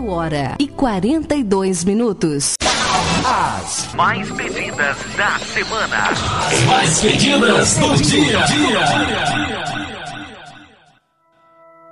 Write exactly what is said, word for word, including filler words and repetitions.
zero hora e quarenta e dois minutos. As mais pedidas da semana. As mais pedidas do dia. dia.